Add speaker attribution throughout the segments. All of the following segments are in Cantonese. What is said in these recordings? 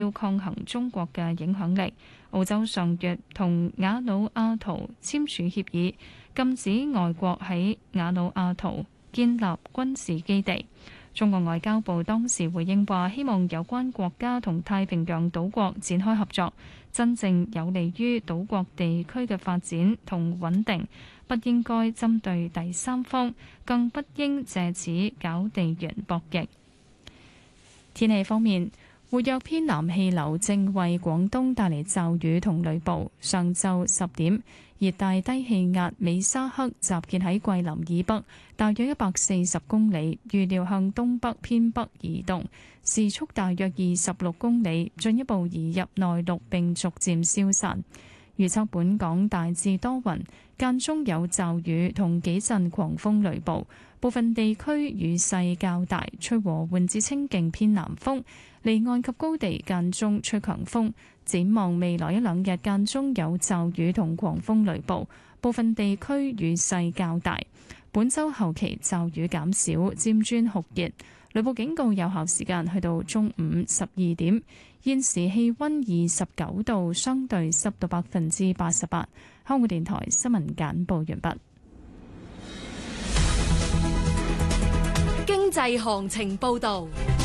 Speaker 1: 要抗衡中國嘅影響力。澳洲上月同瓦努阿圖簽署協議，禁止外國喺瓦努阿圖建立軍事基地。中國外交部當時回應話，希望有關國家同太平洋島國展開合作，真正有利於島國地區嘅發展同穩定，不應該針對第三方，更不應借此搞地緣博弈。天氣方面，活躍偏南氣流正為廣東帶嚟驟雨同雷暴。上晝10點，熱帶低氣壓美沙克集結喺桂林以北，大約140公里，預料向東北偏北移動，時速大約26公里，進一步移入內陸並逐漸消散。預測本港大致多雲，間中有驟雨同幾陣狂風雷暴，部分地區雨勢較大，吹和緩至清勁偏南風，離岸及高地間中吹強風。展望未來一兩日間中有驟雨同狂風雷暴，部分地區雨勢較大。本週後期驟雨減少，漸轉酷熱，雷暴警告有效時間去到中午12點。現時氣溫29度，相對濕度88%。香港電台新聞簡報完畢。
Speaker 2: 經濟行情報道。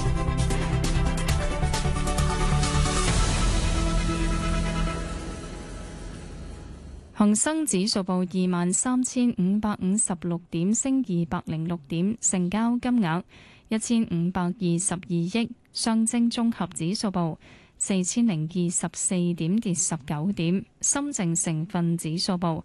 Speaker 1: 恒生指數報23,556點，升206點，成交金額1522億。上證綜合指數報4024點，跌19點。深證成分指數報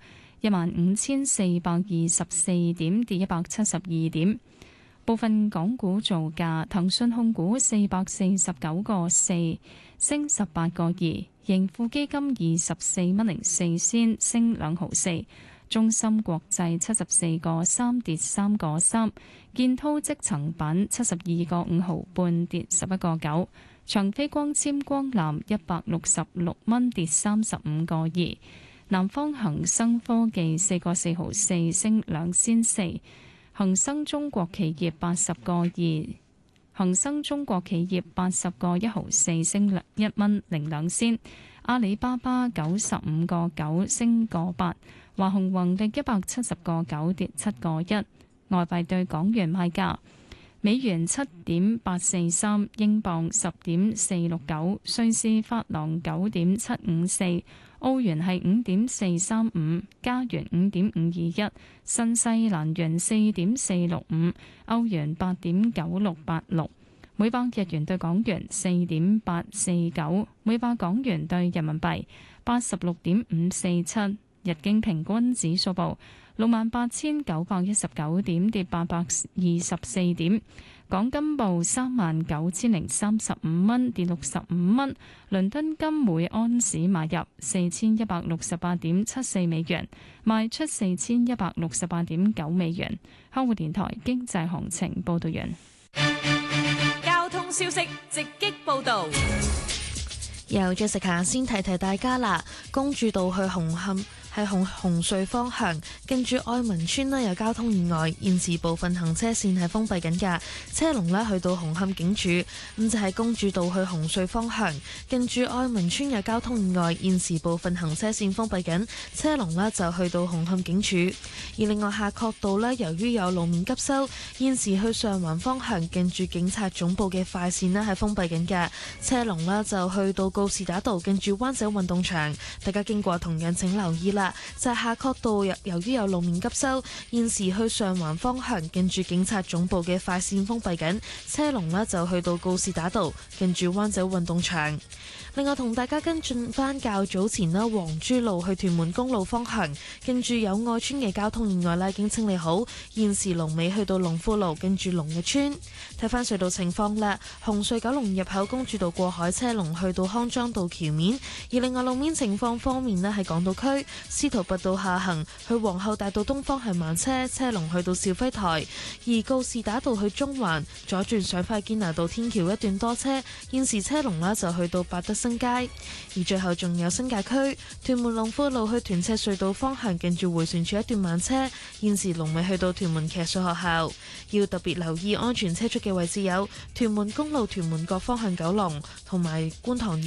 Speaker 1: 15424點，跌172點。部分港股造價：騰訊控股449個4，升18個2；盈富基金24.04仙，升2毫4；中芯國際74個3，跌3個3；建滔積層板72個5毫半，跌11個9；長飛光纖光纜166蚊，跌35個2；南方恒生科技4個4毫4，升2仙4；恒生中國企業80個2，恒生中國企業80個1毫4，升1蚊02仙；阿里巴巴95個9，升個8；華虹宏力170個9，跌7個1。外幣對港元賣價：美元7.843，英鎊10.469，瑞士法郎9.754。澳元係5.435，加元5.521，新西蘭元4.465，歐元8.9686，每百日元對港元4.849，每百港元對人民幣86.547。日經平均指數報68,919點，跌824點。港金報39,035蚊，跌65蚊。倫敦金每安士買入4168.74美元，賣出4168.9美元。香港電台經濟行情報道完。
Speaker 2: 交通消息直擊報道。
Speaker 3: 由最食下先提提大家啦，公主道去紅磡喺紅隧方向，近住愛民村呢有交通意外，現時部分行車線係封閉緊㗎，車龍呢去到紅磡警署。咁就係公主道去紅隧方向，近住愛民村有交通意外，現時部分行車線封閉緊，車龍呢就去到紅磡警署。而另外夏慤道呢，由於有路面急修，現時去上環方向近住警察總部嘅快線呢係封閉緊㗎，車龍呢就去到告士打道近住灣仔運動場，大家經過同樣請留意啦。就係夏慤道由於有路面急修，現時去上環方向近住警察總部嘅快線封閉緊，車龍呢就去到告士打道近住灣仔運動場。另外同大家跟進返較早前啦，黃珠路去屯門公路方向近住友愛村嘅交通意外已經清理好，現時龍尾去到龍富路近住龍日村。睇返隧道情況啦，紅隧九龍入口公主道過海車龍去到康莊道橋面，而另外路面情況方面呢，喺港島區司徒拔道下行去皇后大道東方向慢車，車龍去到肇輝台；而告士打道去中環左轉上快堅拿道天橋一段多車，現時車龍呢就去到百德新街。而最後仲有新界區屯門龍富路去屯赤隧道方向近住迴旋處一段慢車，現時龍尾去到屯門騎術學校。要特別留意安全車速嘅位置有屯門公路屯門角方向九龍同埋觀塘